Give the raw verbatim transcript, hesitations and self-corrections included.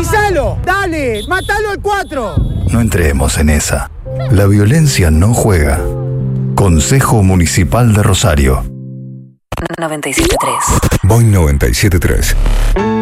¡Avísalo! ¡Dale! ¡Mátalo al cuatro! No entremos en esa. La violencia no juega. Consejo Municipal de Rosario. noventa y siete punto tres. Boing noventa y siete punto tres.